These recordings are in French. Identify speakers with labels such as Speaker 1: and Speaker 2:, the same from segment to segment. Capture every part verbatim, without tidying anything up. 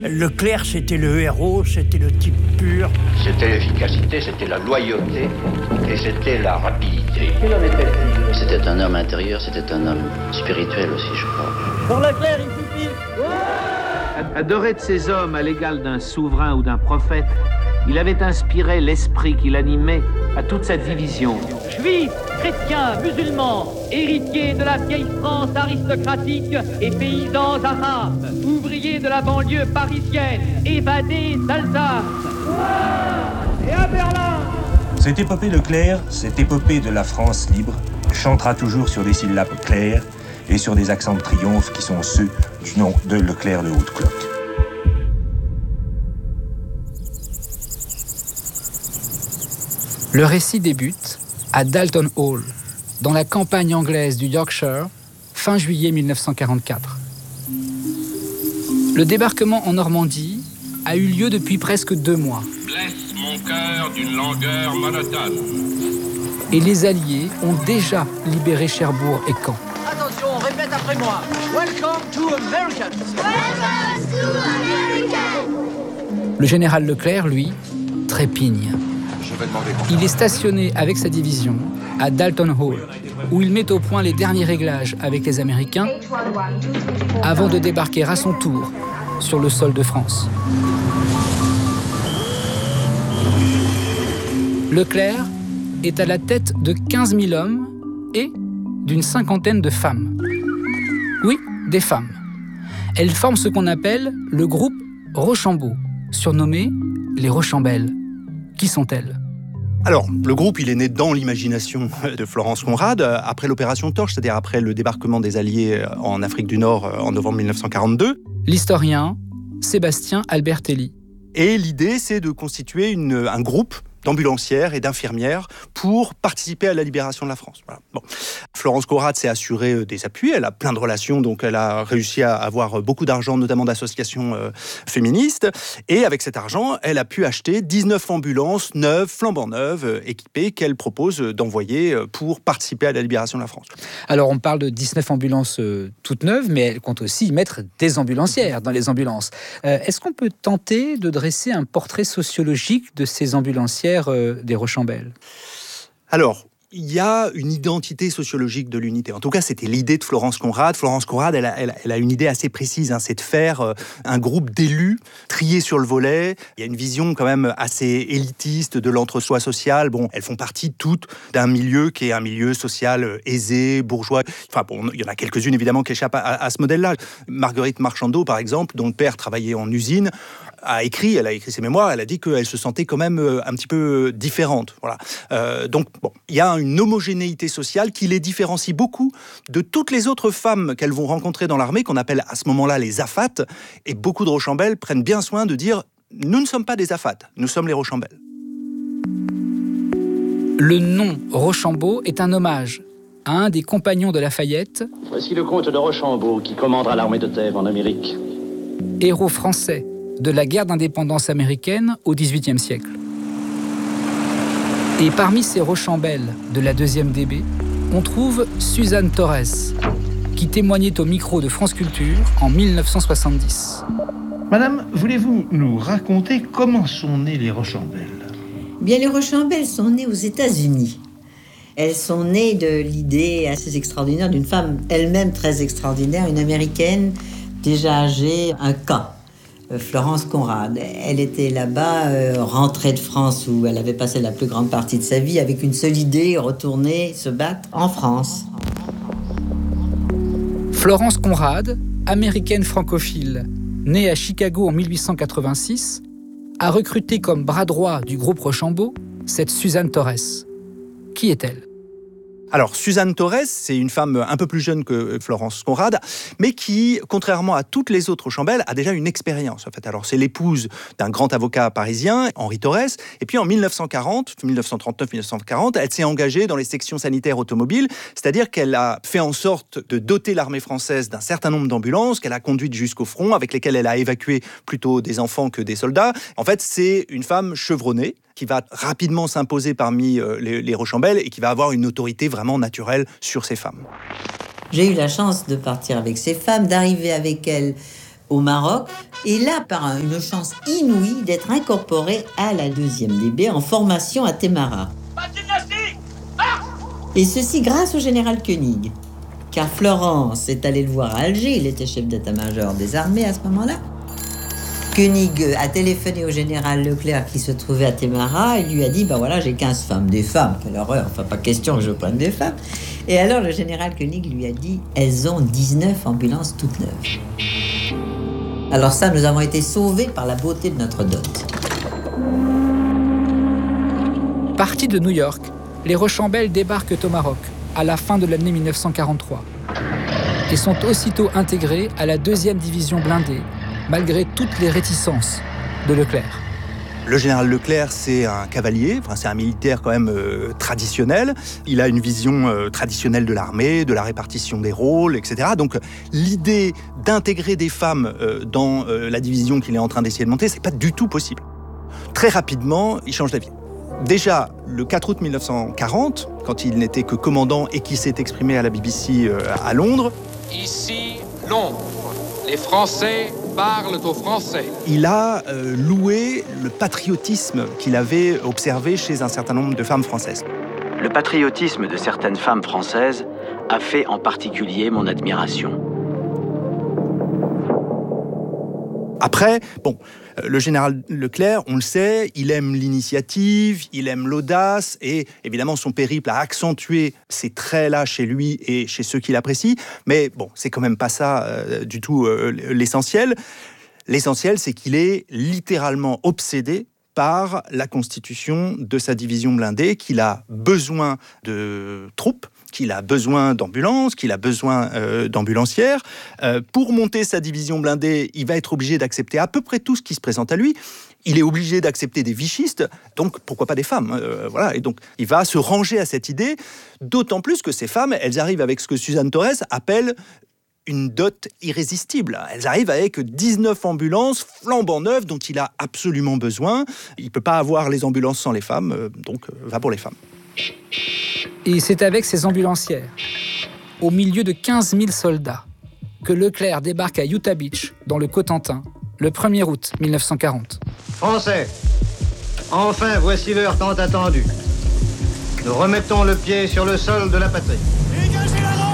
Speaker 1: Leclerc, c'était le héros, c'était le type pur.
Speaker 2: C'était l'efficacité, c'était la loyauté et c'était la rapidité.
Speaker 3: Quel homme était-il ?
Speaker 4: C'était un homme intérieur, c'était un homme spirituel aussi, je crois.
Speaker 3: Pour Leclerc, il suffit. Ouais !
Speaker 5: Adoré de ces hommes à l'égal d'un souverain ou d'un prophète, il avait inspiré l'esprit qui l'animait à toute sa division.
Speaker 6: Juifs, chrétiens, musulmans, héritiers de la vieille France aristocratique et paysans arabes, ouvriers de la banlieue parisienne, évadés d'Alsace.
Speaker 3: Et à Berlin !
Speaker 7: Cette épopée Leclerc, cette épopée de la France libre, chantera toujours sur des syllabes claires et sur des accents de triomphe qui sont ceux du nom de Leclerc de Haute-Cloque.
Speaker 8: Le récit débute à Dalton Hall, dans la campagne anglaise du Yorkshire, fin juillet mille neuf cent quarante-quatre. Le débarquement en Normandie a eu lieu depuis presque deux mois.
Speaker 9: Blesse mon cœur d'une langueur monotone.
Speaker 8: Et les Alliés ont déjà libéré Cherbourg et Caen.
Speaker 3: Attention, répète après moi. Welcome to America.
Speaker 10: Welcome to America.
Speaker 8: Le général Leclerc, lui, trépigne. Il est stationné avec sa division à Dalton Hall, où il met au point les derniers réglages avec les Américains avant de débarquer à son tour sur le sol de France. Leclerc est à la tête de quinze mille hommes et d'une cinquantaine de femmes. Oui, des femmes. Elles forment ce qu'on appelle le groupe Rochambeau, surnommé les Rochambelles. Qui sont-elles ?
Speaker 11: Alors, le groupe, il est né dans l'imagination de Florence Conrad, après l'opération Torche, c'est-à-dire après le débarquement des Alliés en Afrique du Nord en novembre mille neuf cent quarante-deux.
Speaker 8: L'historien Sébastien Albertelli.
Speaker 11: Et l'idée, c'est de constituer une, un groupe d'ambulancières et d'infirmières pour participer à la libération de la France. Voilà. Bon. Florence Conrad s'est assurée des appuis, elle a plein de relations, donc elle a réussi à avoir beaucoup d'argent, notamment d'associations euh, féministes, et avec cet argent, elle a pu acheter dix-neuf ambulances neuves, flambant neuves, euh, équipées, qu'elle propose d'envoyer pour participer à la libération de la France.
Speaker 8: Alors on parle de dix-neuf ambulances euh, toutes neuves, mais elle compte aussi y mettre des ambulancières dans les ambulances. Euh, est-ce qu'on peut tenter de dresser un portrait sociologique de ces ambulancières des Rochambelles ?
Speaker 11: Alors, il y a une identité sociologique de l'unité. En tout cas, c'était l'idée de Florence Conrad. Florence Conrad, elle a, elle, elle a une idée assez précise, hein, c'est de faire euh, un groupe d'élus triés sur le volet. Il y a une vision quand même assez élitiste de l'entre-soi social. Bon, elles font partie toutes d'un milieu qui est un milieu social aisé, bourgeois. Enfin bon, il y en a quelques-unes évidemment qui échappent à, à, à ce modèle-là. Marguerite Marchandeau, par exemple, dont le père travaillait en usine, a écrit, elle a écrit ses mémoires, elle a dit qu'elle se sentait quand même un petit peu différente. Voilà. Euh, donc, bon, il y a une homogénéité sociale qui les différencie beaucoup de toutes les autres femmes qu'elles vont rencontrer dans l'armée, qu'on appelle à ce moment-là les afates. Et beaucoup de Rochambelles prennent bien soin de dire « nous ne sommes pas des afates, nous sommes les Rochambelles ».
Speaker 8: Le nom Rochambeau est un hommage à un des compagnons de Lafayette.
Speaker 4: Voici le comte de Rochambeau qui commandera l'armée de Thèbes en Amérique.
Speaker 8: Héros français de la guerre d'indépendance américaine au dix-huitième siècle. Et parmi ces Rochambelles de la deuxième D B, on trouve Suzanne Torres, qui témoignait au micro de France Culture en mille neuf cent soixante-dix.
Speaker 12: Madame, voulez-vous nous raconter comment sont nées les Rochambelles ?
Speaker 13: Bien, les Rochambelles sont nées aux États-Unis. Elles sont nées de l'idée assez extraordinaire d'une femme elle-même très extraordinaire, une Américaine déjà âgée, un cas. Florence Conrad. Elle était là-bas, euh, rentrée de France où elle avait passé la plus grande partie de sa vie avec une seule idée, retourner se battre en France.
Speaker 8: Florence Conrad, américaine francophile, née à Chicago en mille huit cent quatre-vingt-six, a recruté comme bras droit du groupe Rochambeau cette Suzanne Torres. Qui est-elle ?
Speaker 11: Alors, Suzanne Torres, c'est une femme un peu plus jeune que Florence Conrad, mais qui, contrairement à toutes les autres Rochambelles, a déjà une expérience. En fait, alors c'est l'épouse d'un grand avocat parisien, Henri Torres, et puis en mille neuf cent quarante, mille neuf cent trente-neuf mille neuf cent quarante, elle s'est engagée dans les sections sanitaires automobiles, c'est-à-dire qu'elle a fait en sorte de doter l'armée française d'un certain nombre d'ambulances qu'elle a conduites jusqu'au front, avec lesquelles elle a évacué plutôt des enfants que des soldats. En fait, c'est une femme chevronnée, qui va rapidement s'imposer parmi les, les Rochambelles et qui va avoir une autorité vraiment naturelle sur ces femmes.
Speaker 13: J'ai eu la chance de partir avec ces femmes, d'arriver avec elles au Maroc, et là, par une chance inouïe, d'être incorporé à la deuxième D B en formation à Témara. Et ceci grâce au général Koenig, car Florence est allée le voir à Alger, il était chef d'état-major des armées à ce moment-là. Koenig a téléphoné au général Leclerc qui se trouvait à Témara et lui a dit, ben voilà, j'ai quinze femmes. Des femmes, quelle horreur, enfin pas question que je prenne des femmes. Et alors le général Koenig lui a dit, elles ont dix-neuf ambulances toutes neuves. Alors ça, nous avons été sauvés par la beauté de notre dot.
Speaker 8: Partis de New York, les Rochambeau débarquent au Maroc à la fin de l'année mille neuf cent quarante-trois et sont aussitôt intégrés à la deuxième division blindée, malgré toutes les réticences de Leclerc.
Speaker 11: Le général Leclerc, c'est un cavalier, enfin, c'est un militaire quand même euh, traditionnel. Il a une vision euh, traditionnelle de l'armée, de la répartition des rôles, et cetera. Donc l'idée d'intégrer des femmes euh, dans euh, la division qu'il est en train d'essayer de monter, c'est pas du tout possible. Très rapidement, il change d'avis. Déjà, le quatre août mille neuf cent quarante, quand il n'était que commandant et qu'il s'est exprimé à la B B C euh, à Londres.
Speaker 9: Ici, Londres. Les Français parlent aux Français.
Speaker 11: Il a euh, loué le patriotisme qu'il avait observé chez un certain nombre de femmes françaises.
Speaker 10: Le patriotisme de certaines femmes françaises a fait en particulier mon admiration.
Speaker 11: Après, bon, le général Leclerc, on le sait, il aime l'initiative, il aime l'audace, et évidemment son périple a accentué ces traits-là chez lui et chez ceux qui l'apprécient. Mais bon, c'est quand même pas ça euh, du tout euh, l'essentiel. L'essentiel, c'est qu'il est littéralement obsédé par la constitution de sa division blindée, qu'il a besoin de troupes, qu'il a besoin d'ambulances, qu'il a besoin euh, d'ambulancières. Euh, pour monter sa division blindée, il va être obligé d'accepter à peu près tout ce qui se présente à lui. Il est obligé d'accepter des vichistes, donc pourquoi pas des femmes, euh, voilà. Et donc, il va se ranger à cette idée, d'autant plus que ces femmes, elles arrivent avec ce que Suzanne Torres appelle une dot irrésistible. Elles arrivent avec dix-neuf ambulances flambant neuves dont il a absolument besoin. Il ne peut pas avoir les ambulances sans les femmes, euh, donc euh, va pour les femmes.
Speaker 8: Et c'est avec ces ambulancières, au milieu de quinze mille soldats, que Leclerc débarque à Utah Beach, dans le Cotentin, le premier août mille neuf cent quarante.
Speaker 14: Français, enfin voici l'heure tant attendue. Nous remettons le pied sur le sol de la patrie. Dégagez la rampe !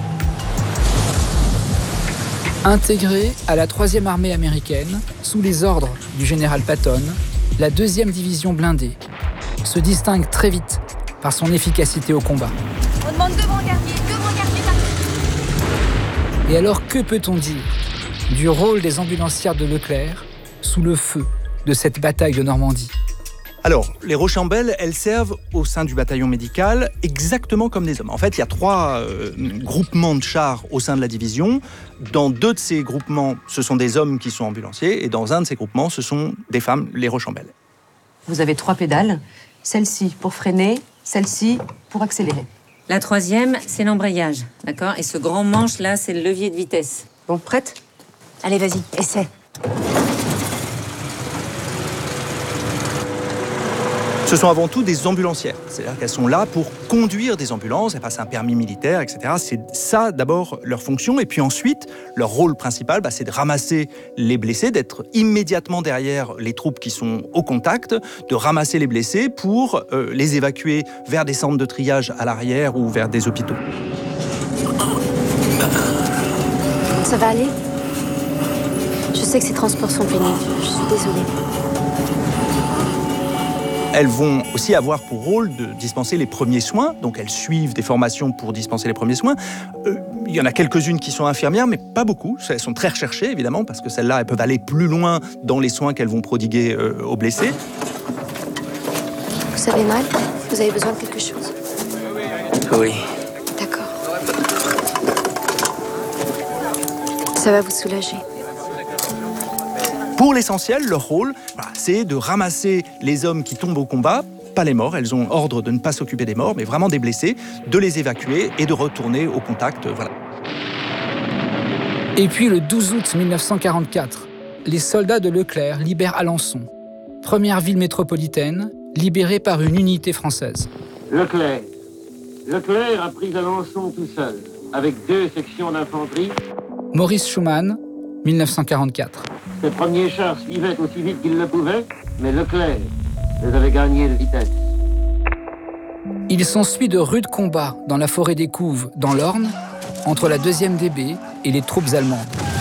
Speaker 8: Intégrée à la troisième armée américaine, sous les ordres du général Patton, la deuxième division blindée se distingue très vite par son efficacité au combat.
Speaker 15: On demande deux brancardiers, deux brancardiers partout.
Speaker 8: Et alors, que peut-on dire du rôle des ambulancières de Leclerc sous le feu de cette bataille de Normandie ?
Speaker 11: Alors, les Rochambeau, elles servent au sein du bataillon médical exactement comme des hommes. En fait, il y a trois euh, groupements de chars au sein de la division. Dans deux de ces groupements, ce sont des hommes qui sont ambulanciers, et dans un de ces groupements, ce sont des femmes, les Rochambeau.
Speaker 16: Vous avez trois pédales, celle-ci pour freiner, celle-ci pour accélérer.
Speaker 17: La troisième, c'est l'embrayage, d'accord ? Et ce grand manche-là, c'est le levier de vitesse.
Speaker 16: Bon, prête ? Allez, vas-y, essaie.
Speaker 11: Ce sont avant tout des ambulancières. C'est-à-dire qu'elles sont là pour conduire des ambulances, elles passent un permis militaire, et cetera. C'est ça, d'abord, leur fonction. Et puis ensuite, leur rôle principal, bah, c'est de ramasser les blessés, d'être immédiatement derrière les troupes qui sont au contact, de ramasser les blessés pour euh, les évacuer vers des centres de triage à l'arrière ou vers des hôpitaux.
Speaker 15: Ça va aller ? Je sais que ces transports sont pénibles. Je suis désolée.
Speaker 11: Elles vont aussi avoir pour rôle de dispenser les premiers soins, donc elles suivent des formations pour dispenser les premiers soins. Euh, il y en a quelques-unes qui sont infirmières, mais pas beaucoup. Elles sont très recherchées, évidemment, parce que celles-là, elles peuvent aller plus loin dans les soins qu'elles vont prodiguer euh, aux blessés.
Speaker 15: Vous avez mal ? Vous avez besoin de quelque chose ?
Speaker 10: Oui.
Speaker 15: D'accord. Ça va vous soulager.
Speaker 11: Pour l'essentiel, leur rôle, voilà, c'est de ramasser les hommes qui tombent au combat, pas les morts, elles ont ordre de ne pas s'occuper des morts, mais vraiment des blessés, de les évacuer et de retourner au contact. Voilà.
Speaker 8: Et puis le douze août mille neuf cent quarante-quatre, les soldats de Leclerc libèrent Alençon, première ville métropolitaine libérée par une unité française.
Speaker 5: Leclerc. Leclerc a pris Alençon tout seul, avec deux sections d'infanterie.
Speaker 8: Maurice Schumann, dix-neuf cent quarante-quatre.
Speaker 18: Les premiers chars suivaient aussi vite qu'ils le pouvaient, mais Leclerc les avait gagnés de vitesse.
Speaker 8: Il s'ensuit de rudes combats dans la forêt des Couves, dans l'Orne, entre la deuxième D B et les troupes allemandes.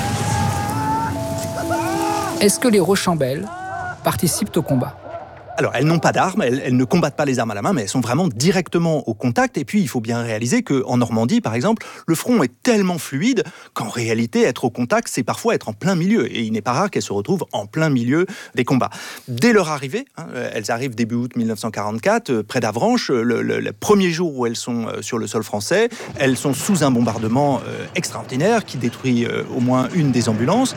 Speaker 8: Est-ce que les Rochambeles participent au combat ?
Speaker 11: Alors, elles n'ont pas d'armes, elles, elles ne combattent pas les armes à la main, mais elles sont vraiment directement au contact. Et puis, il faut bien réaliser qu'en Normandie, par exemple, le front est tellement fluide qu'en réalité, être au contact, c'est parfois être en plein milieu. Et il n'est pas rare qu'elles se retrouvent en plein milieu des combats. Dès leur arrivée, hein, elles arrivent début août dix-neuf cent quarante-quatre, euh, près d'Avranches, le, le, le premier jour où elles sont euh, sur le sol français, elles sont sous un bombardement euh, extraordinaire qui détruit euh, au moins une des ambulances.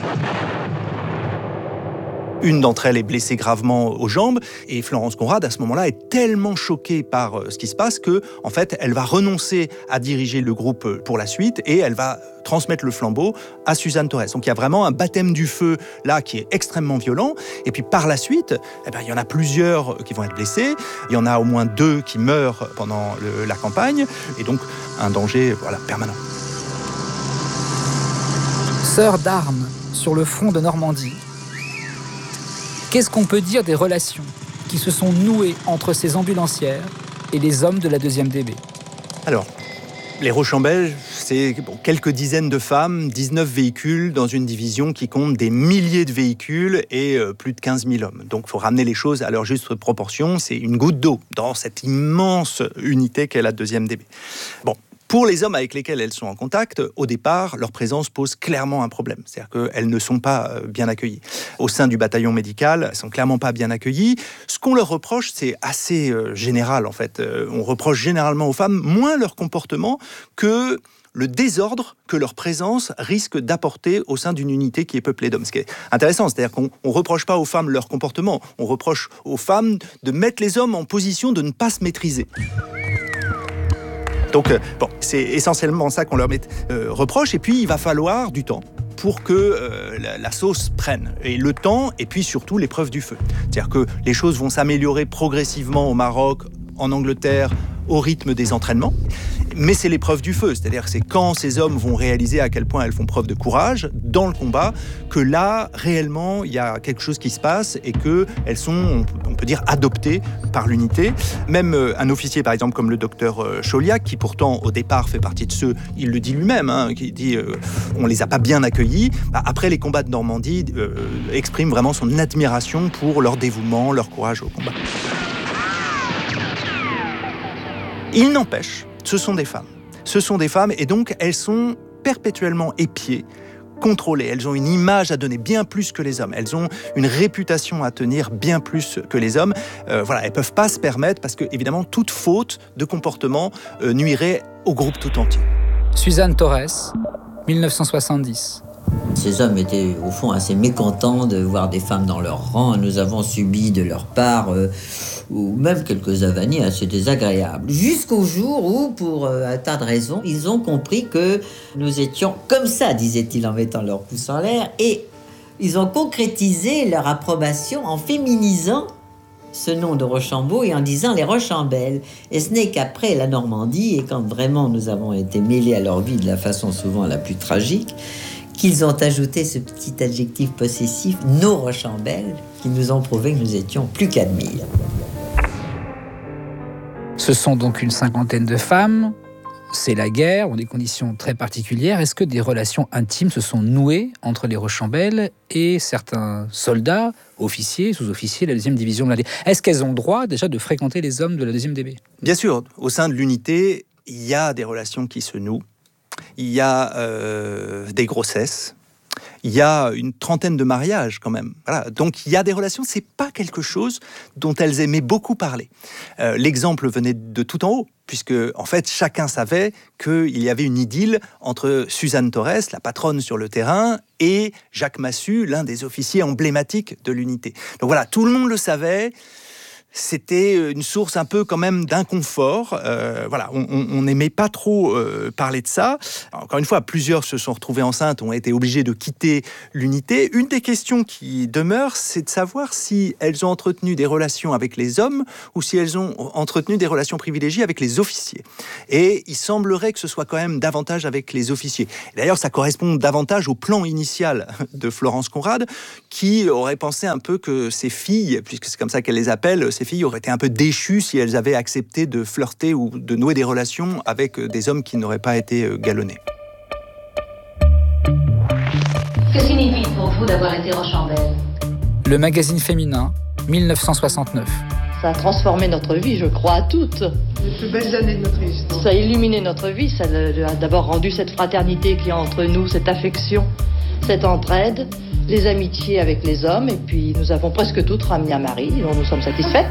Speaker 11: Une d'entre elles est blessée gravement aux jambes et Florence Conrad, à ce moment-là, est tellement choquée par ce qui se passe que, en fait, elle va renoncer à diriger le groupe pour la suite et elle va transmettre le flambeau à Suzanne Torres. Donc il y a vraiment un baptême du feu là qui est extrêmement violent. Et puis par la suite, eh ben, il y en a plusieurs qui vont être blessés. Il y en a au moins deux qui meurent pendant le, la campagne et donc un danger voilà, permanent.
Speaker 8: Sœurs d'armes sur le front de Normandie. Qu'est-ce qu'on peut dire des relations qui se sont nouées entre ces ambulancières et les hommes de la deuxième D B ?
Speaker 11: Alors, les Rochambeles, c'est bon, quelques dizaines de femmes, dix-neuf véhicules dans une division qui compte des milliers de véhicules et euh, plus de quinze mille hommes. Donc, il faut ramener les choses à leur juste proportion. C'est une goutte d'eau dans cette immense unité qu'est la deuxième D B. Bon. Pour les hommes avec lesquels elles sont en contact, au départ, leur présence pose clairement un problème. C'est-à-dire qu'elles ne sont pas bien accueillies. Au sein du bataillon médical, elles ne sont clairement pas bien accueillies. Ce qu'on leur reproche, c'est assez euh, général, en fait. Euh, on reproche généralement aux femmes moins leur comportement que le désordre que leur présence risque d'apporter au sein d'une unité qui est peuplée d'hommes. Ce qui est intéressant, c'est-à-dire qu'on ne reproche pas aux femmes leur comportement, on reproche aux femmes de mettre les hommes en position de ne pas se maîtriser. Donc, euh, bon, c'est essentiellement ça qu'on leur met, euh, reproche. Et puis, il va falloir du temps pour que euh, la, la sauce prenne. Et le temps, et puis surtout l'épreuve du feu. C'est-à-dire que les choses vont s'améliorer progressivement au Maroc, en Angleterre, au rythme des entraînements. Mais c'est l'épreuve du feu, c'est-à-dire que c'est quand ces hommes vont réaliser à quel point elles font preuve de courage dans le combat, que là, réellement, il y a quelque chose qui se passe et qu'elles sont, on peut dire, adoptées par l'unité. Même un officier, par exemple, comme le docteur Chauliac, qui pourtant, au départ, fait partie de ceux, il le dit lui-même, hein, qui dit euh, on les a pas bien accueillis, bah, après les combats de Normandie, euh, exprime vraiment son admiration pour leur dévouement, leur courage au combat. Il n'empêche, ce sont des femmes. Ce sont des femmes et donc elles sont perpétuellement épiées, contrôlées. Elles ont une image à donner bien plus que les hommes. Elles ont une réputation à tenir bien plus que les hommes. Euh, voilà, elles ne peuvent pas se permettre parce que, évidemment, toute faute de comportement euh, nuirait au groupe tout entier.
Speaker 8: Suzanne Torres, dix-neuf cent soixante-dix.
Speaker 13: Ces hommes étaient au fond assez mécontents de voir des femmes dans leur rang. Nous avons subi de leur part euh, ou même quelques avanies assez désagréables. Jusqu'au jour où, pour euh, un tas de raisons, ils ont compris que nous étions comme ça, disaient-ils en mettant leur pouce en l'air. Et ils ont concrétisé leur approbation en féminisant ce nom de Rochambeau et en disant les Rochambeles. Et ce n'est qu'après la Normandie, et quand vraiment nous avons été mêlés à leur vie de la façon souvent la plus tragique, qu'ils ont ajouté ce petit adjectif possessif, nos Rochambeles, qui nous ont prouvé que nous étions plus qu'admis.
Speaker 8: Ce sont donc une cinquantaine de femmes, c'est la guerre, dans des conditions très particulières. Est-ce que des relations intimes se sont nouées entre les Rochambeles et certains soldats, officiers, sous-officiers de la deuxième division blindée ? Est-ce qu'elles ont droit déjà de fréquenter les hommes de la deuxième D B ?
Speaker 11: Bien sûr, au sein de l'unité, il y a des relations qui se nouent. Il y a euh, des grossesses, il y a une trentaine de mariages quand même. Voilà. Donc il y a des relations, c'est pas quelque chose dont elles aimaient beaucoup parler. Euh, l'exemple venait de tout en haut, puisque en fait chacun savait qu'il y avait une idylle entre Suzanne Torres, la patronne sur le terrain, et Jacques Massu, l'un des officiers emblématiques de l'unité. Donc voilà, tout le monde le savait. c'était une source un peu quand même d'inconfort. Euh, voilà, on n'aimait pas trop euh, parler de ça. Encore une fois, plusieurs se sont retrouvés enceintes, ont été obligés de quitter l'unité. Une des questions qui demeure, c'est de savoir si elles ont entretenu des relations avec les hommes ou si elles ont entretenu des relations privilégiées avec les officiers. Et il semblerait que ce soit quand même davantage avec les officiers. D'ailleurs, ça correspond davantage au plan initial de Florence Conrad, qui aurait pensé un peu que ses filles, puisque c'est comme ça qu'elle les appelle, ses filles auraient été un peu déchues si elles avaient accepté de flirter ou de nouer des relations avec des hommes qui n'auraient pas été galonnés.
Speaker 19: Que signifie pour vous d'avoir été Rochambeau ?
Speaker 8: Le magazine féminin, mille neuf cent soixante-neuf.
Speaker 20: Ça a transformé notre vie, je crois, à toutes.
Speaker 21: Les plus belles années de notre existence.
Speaker 20: Ça a illuminé notre vie, ça a d'abord rendu cette fraternité qui est entre nous, cette affection, cette entraide, les amitiés avec les hommes, et puis nous avons presque toutes ramené à Marie, dont nous sommes satisfaites.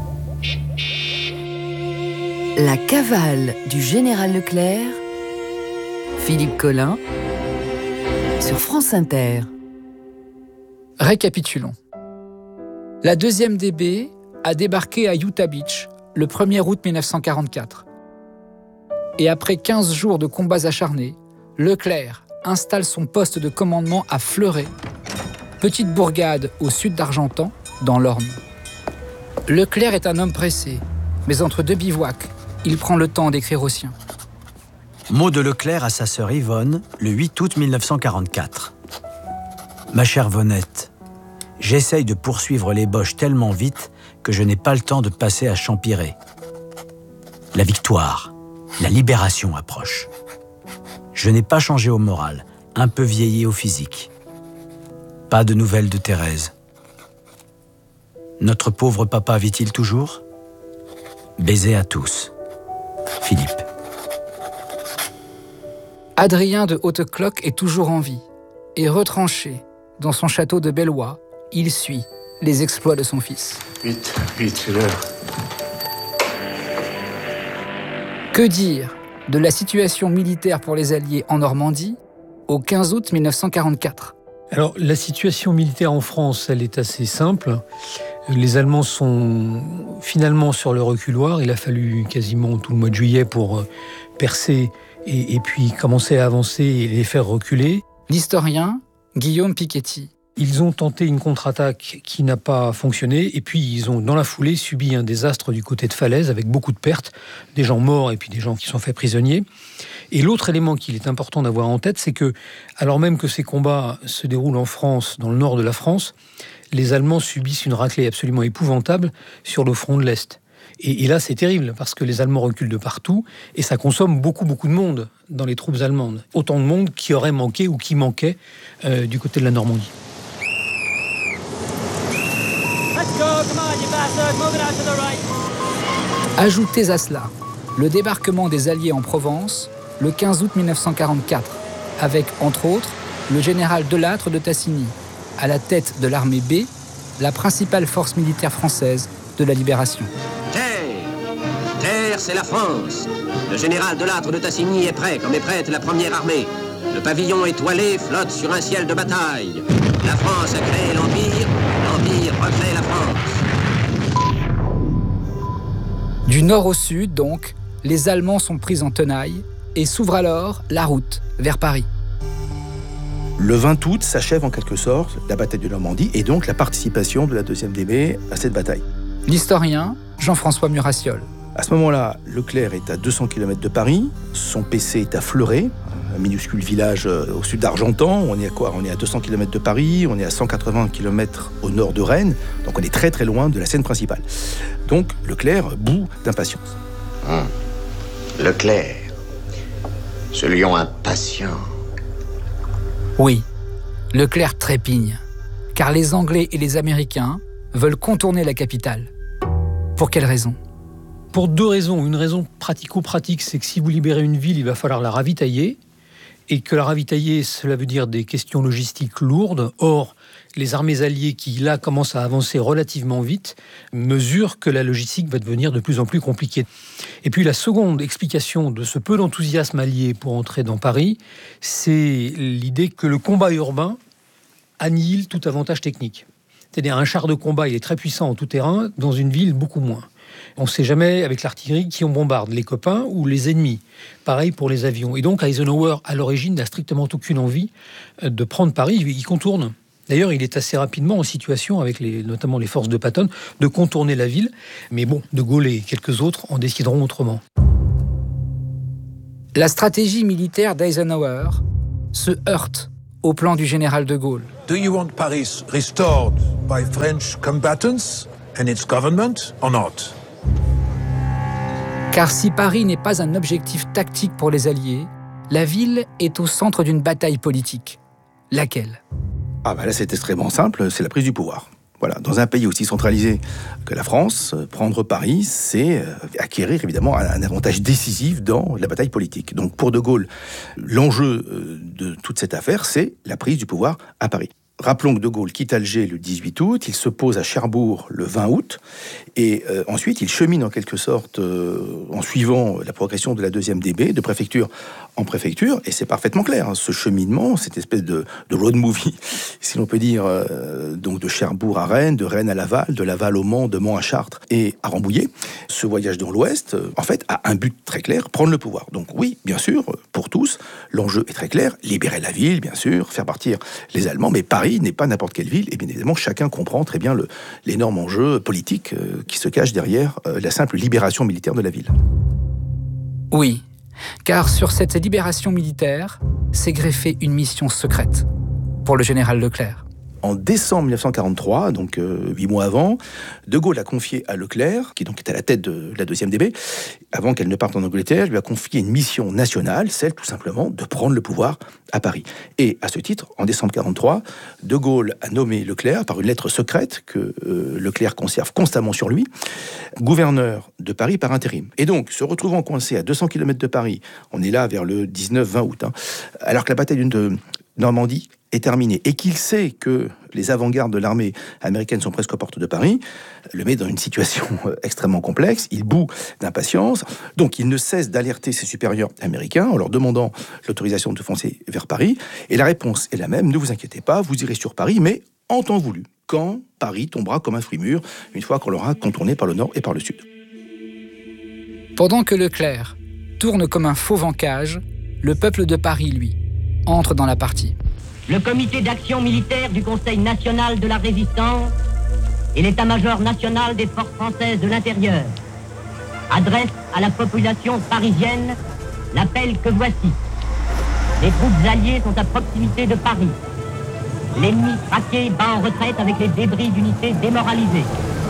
Speaker 22: La cavale du général Leclerc, Philippe Collin, sur France Inter.
Speaker 8: Récapitulons. La deuxième D B a débarqué à Utah Beach le premier août mille neuf cent quarante-quatre. Et après quinze jours de combats acharnés, Leclerc installe son poste de commandement à Fleuret, petite bourgade au sud d'Argentan, dans l'Orne. Leclerc est un homme pressé, mais entre deux bivouacs, il prend le temps d'écrire aux siens.
Speaker 10: Mot de Leclerc à sa sœur Yvonne, le huit août mille neuf cent quarante-quatre. Ma chère Vonette, j'essaye de poursuivre les Boches tellement vite que je n'ai pas le temps de passer à Champiré. La victoire, la libération approche. Je n'ai pas changé au moral, un peu vieilli au physique. Pas de nouvelles de Thérèse. Notre pauvre papa vit-il toujours ? Baiser à tous. Philippe.
Speaker 8: Adrien de Hautecloque est toujours en vie et retranché dans son château de Bellois, il suit les exploits de son fils.
Speaker 23: Vite, vite, c'est l'heure.
Speaker 8: Que dire de la situation militaire pour les Alliés en Normandie au quinze août mille neuf cent quarante-quatre ?
Speaker 24: Alors, la situation militaire en France, elle est assez simple. Les Allemands sont finalement sur le reculoir. Il a fallu quasiment tout le mois de juillet pour percer et, et puis commencer à avancer et les faire reculer.
Speaker 8: L'historien Guillaume Piketty.
Speaker 24: Ils ont tenté une contre-attaque qui n'a pas fonctionné et puis ils ont, dans la foulée, subi un désastre du côté de Falaise avec beaucoup de pertes, des gens morts et puis des gens qui sont faits prisonniers. Et l'autre élément qu'il est important d'avoir en tête, c'est que, alors même que ces combats se déroulent en France, dans le nord de la France, les Allemands subissent une raclée absolument épouvantable sur le front de l'Est. Et, et là, c'est terrible, parce que les Allemands reculent de partout, et ça consomme beaucoup, beaucoup de monde dans les troupes allemandes. Autant de monde qui aurait manqué ou qui manquait euh, du côté de la Normandie.
Speaker 8: Ajoutez à cela le débarquement des Alliés en Provence le quinze août mille neuf cent quarante-quatre, avec, entre autres, le général Delattre de Tassigny, à la tête de l'armée B, la principale force militaire française de la Libération.
Speaker 25: Terre, terre, c'est la France. Le général Delattre de Tassigny est prêt, comme est prête la première armée. Le pavillon étoilé flotte sur un ciel de bataille. La France a créé l'Empire, l'Empire recrée la France.
Speaker 8: Du nord au sud, donc, les Allemands sont pris en tenaille et s'ouvre alors la route vers Paris.
Speaker 26: Le vingt août s'achève en quelque sorte la bataille de Normandie et donc la participation de la deuxième D B à cette bataille.
Speaker 8: L'historien Jean-François Murassiol.
Speaker 26: À ce moment-là, Leclerc est à deux cents kilomètres de Paris, son P C est à Fleuret, un minuscule village au sud d'Argentan. On est à quoi ? On est à deux cents kilomètres de Paris, on est à cent quatre-vingts kilomètres au nord de Rennes, donc on est très très loin de la scène principale. Donc Leclerc bout d'impatience.
Speaker 2: Hum. Leclerc, ce lion impatient.
Speaker 8: Oui, Leclerc trépigne, car les Anglais et les Américains veulent contourner la capitale. Pour quelle raison ?
Speaker 24: Pour deux raisons. Une raison pratico-pratique, c'est que si vous libérez une ville, il va falloir la ravitailler. Et que la ravitailler, cela veut dire des questions logistiques lourdes. Or, les armées alliées qui, là, commencent à avancer relativement vite, mesurent que la logistique va devenir de plus en plus compliquée. Et puis la seconde explication de ce peu d'enthousiasme allié pour entrer dans Paris, c'est l'idée que le combat urbain annihile tout avantage technique. C'est-à-dire un char de combat, il est très puissant en tout terrain, dans une ville, beaucoup moins. On ne sait jamais, avec l'artillerie, qui on bombarde, les copains ou les ennemis. Pareil pour les avions. Et donc Eisenhower, à l'origine, n'a strictement aucune envie de prendre Paris. Il contourne. D'ailleurs, il est assez rapidement en situation, avec les, notamment les forces de Patton, de contourner la ville. Mais bon, De Gaulle et quelques autres en décideront autrement.
Speaker 8: La stratégie militaire d'Eisenhower se heurte au plan du général de Gaulle.
Speaker 1: Do you want Paris restored by French combatants and its government or not?
Speaker 8: Car si Paris n'est pas un objectif tactique pour les Alliés, la ville est au centre d'une bataille politique. Laquelle?
Speaker 26: Ah bah là, c'est extrêmement simple, c'est la prise du pouvoir. Voilà, dans un pays aussi centralisé que la France, prendre Paris, c'est acquérir évidemment un avantage décisif dans la bataille politique. Donc pour De Gaulle, l'enjeu de toute cette affaire, c'est la prise du pouvoir à Paris. Rappelons que De Gaulle quitte Alger le dix-huit août, il se pose à Cherbourg le vingt août, et euh, ensuite il chemine en quelque sorte euh, en suivant la progression de la deuxième D B, de préfecture en préfecture, et c'est parfaitement clair, hein, ce cheminement, cette espèce de, de road movie, si l'on peut dire, euh, donc de Cherbourg à Rennes, de Rennes à Laval, de Laval au Mans, de Mans à Chartres et à Rambouillet. Ce voyage dans l'Ouest, euh, en fait, a un but très clair, prendre le pouvoir. Donc oui, bien sûr, pour tous, l'enjeu est très clair, libérer la ville, bien sûr, faire partir les Allemands, mais Paris n'est pas n'importe quelle ville, et bien évidemment, chacun comprend très bien le, l'énorme enjeu politique euh, qui se cache derrière euh, la simple libération militaire de la ville.
Speaker 8: Oui, car sur cette libération militaire s'est greffée une mission secrète pour le général Leclerc.
Speaker 26: En décembre mille neuf cent quarante-trois, donc euh, huit mois avant, De Gaulle a confié à Leclerc, qui donc est à la tête de la deuxième D B, avant qu'elle ne parte en Angleterre, lui a confié une mission nationale, celle tout simplement de prendre le pouvoir à Paris. Et à ce titre, en décembre quarante-trois, De Gaulle a nommé Leclerc, par une lettre secrète que euh, Leclerc conserve constamment sur lui, gouverneur de Paris par intérim. Et donc, se retrouvant coincé à deux cents kilomètres de Paris, on est là vers le dix-neuf vingt août, hein, alors que la bataille de Normandie est terminé, et qu'il sait que les avant-gardes de l'armée américaine sont presque aux portes de Paris, le met dans une situation extrêmement complexe, il bout d'impatience, donc il ne cesse d'alerter ses supérieurs américains en leur demandant l'autorisation de foncer vers Paris, et la réponse est la même, ne vous inquiétez pas, vous irez sur Paris, mais en temps voulu, quand Paris tombera comme un fruit mûr, une fois qu'on l'aura contourné par le nord et par le sud.
Speaker 8: Pendant que Leclerc tourne comme un fauve en cage, le peuple de Paris, lui, entre dans la partie.
Speaker 3: Le comité d'action militaire du Conseil national de la résistance et l'état-major national des forces françaises de l'intérieur adressent à la population parisienne l'appel que voici. Les troupes alliées sont à proximité de Paris. L'ennemi traqué bat en retraite avec les débris d'unités démoralisées.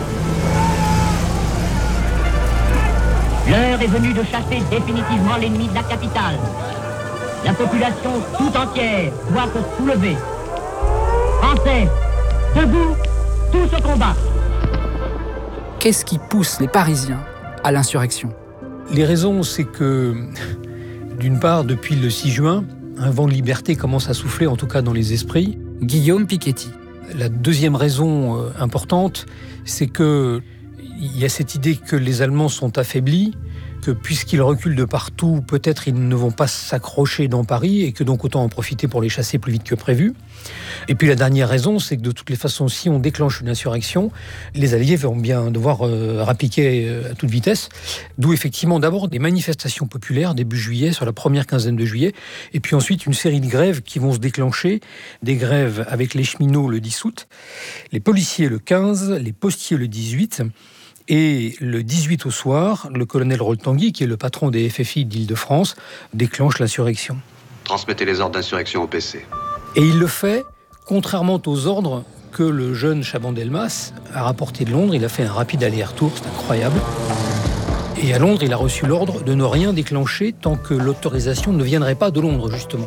Speaker 3: L'heure est venue de chasser définitivement l'ennemi de la capitale. La population tout entière doit se soulever. Français, debout, tous au combat.
Speaker 8: Qu'est-ce qui pousse les Parisiens à l'insurrection?
Speaker 24: Les raisons, c'est que, d'une part, depuis le six juin, un vent de liberté commence à souffler, en tout cas dans les esprits.
Speaker 8: Guillaume Piketty.
Speaker 24: La deuxième raison euh, importante, c'est que il y a cette idée que les Allemands sont affaiblis, que puisqu'ils reculent de partout, peut-être ils ne vont pas s'accrocher dans Paris et que donc autant en profiter pour les chasser plus vite que prévu. Et puis la dernière raison, c'est que de toutes les façons, si on déclenche une insurrection, les Alliés vont bien devoir euh, rappliquer euh, à toute vitesse. D'où effectivement d'abord des manifestations populaires début juillet, sur la première quinzaine de juillet, et puis ensuite une série de grèves qui vont se déclencher, des grèves avec les cheminots le dix août, les policiers le quinze, les postiers le dix-huit. Et le dix-huit au soir, le colonel Roltanguy, qui est le patron des F F I d'Île-de-France, déclenche l'insurrection.
Speaker 4: Transmettez les ordres d'insurrection au P C.
Speaker 24: Et il le fait, contrairement aux ordres que le jeune Chaban-Delmas a rapportés de Londres. Il a fait un rapide aller-retour, c'est incroyable. Et à Londres, il a reçu l'ordre de ne rien déclencher tant que l'autorisation ne viendrait pas de Londres, justement.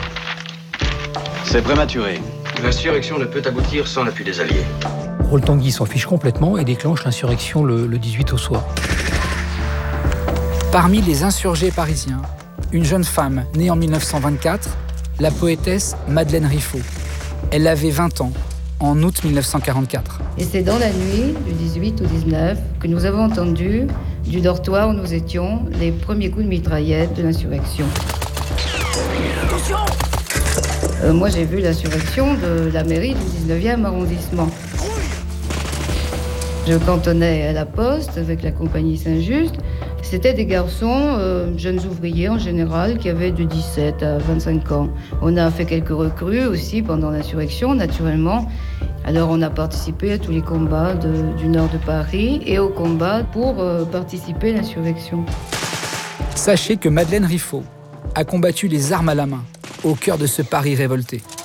Speaker 4: C'est prématuré. L'insurrection ne peut aboutir sans l'appui des Alliés.
Speaker 24: Roltanguy s'en fiche complètement et déclenche l'insurrection le, le dix-huit au soir.
Speaker 8: Parmi les insurgés parisiens, une jeune femme née en mille neuf cent vingt-quatre, la poétesse Madeleine Riffaut. Elle avait vingt ans, en août mille neuf cent quarante-quatre.
Speaker 6: Et c'est dans la nuit du dix-huit au dix-neuf que nous avons entendu, du dortoir où nous étions, les premiers coups de mitraillette de l'insurrection.
Speaker 7: Attention !
Speaker 6: Euh, moi, j'ai vu l'insurrection de la mairie du dix-neuvième arrondissement. Je cantonnais à la poste avec la compagnie Saint-Just. C'était des garçons, euh, jeunes ouvriers en général, qui avaient de dix-sept à vingt-cinq ans. On a fait quelques recrues aussi pendant l'insurrection, naturellement. Alors on a participé à tous les combats de, du nord de Paris et aux combats pour euh, participer à l'insurrection.
Speaker 8: Sachez que Madeleine Riffaut a combattu les armes à la main au cœur de ce Paris révolté.